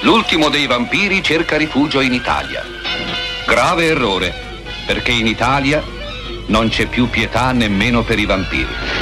L'ultimo dei vampiri cerca rifugio in Italia. Grave errore, perché in Italia non c'è più pietà nemmeno per i vampiri.